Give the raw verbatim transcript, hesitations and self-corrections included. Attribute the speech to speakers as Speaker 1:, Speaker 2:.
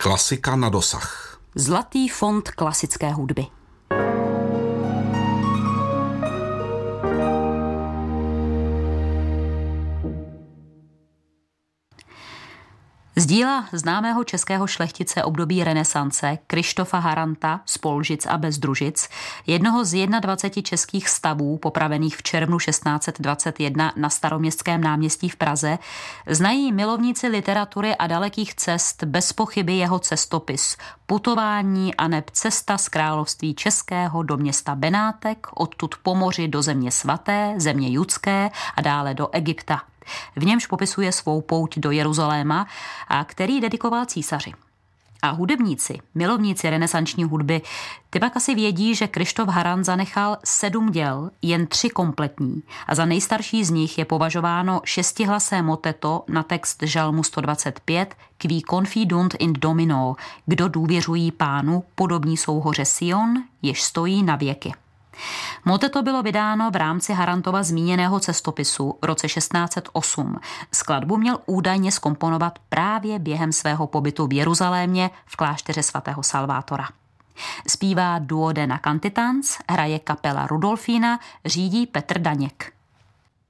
Speaker 1: Klasika na dosah.
Speaker 2: Zlatý fond klasické hudby. Z díla známého českého šlechtice období renesance Kryštofa Haranta z Polžic a Bezdružic, jednoho z dvaceti jednoho českých stavů popravených v červnu šestnáct dvacet jedna na Staroměstském náměstí v Praze, znají milovníci literatury a dalekých cest bez pochyby jeho cestopis Putování aneb cesta z království českého do města Benátek, odtud po moři do země svaté, země judské a dále do Egypta. V němž popisuje svou pouť do Jeruzaléma, a který dedikoval císaři. A hudebníci, milovníci renesanční hudby, ty pak asi vědí, že Kryštof Harant zanechal sedm děl, jen tři kompletní, a za nejstarší z nich je považováno šestihlasé moteto na text žalmu sto dvacet pět Qui confidunt in Domino, kdo důvěřují pánu, podobní jsou hoře Sion, jež stojí na věky. Moteto bylo vydáno v rámci Harantova zmíněného cestopisu v roce šestnáct set osm. Skladbu měl údajně zkomponovat právě během svého pobytu v Jeruzalémě v klášteře svatého Salvátora. Zpívá Duodena Cantitans, hraje kapela Rudolfína, řídí Petr Daněk.